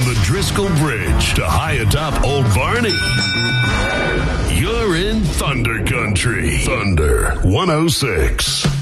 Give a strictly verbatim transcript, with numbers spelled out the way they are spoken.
the Driscoll Bridge to high atop Old Barney. You're in Thunder Country. Thunder one oh six.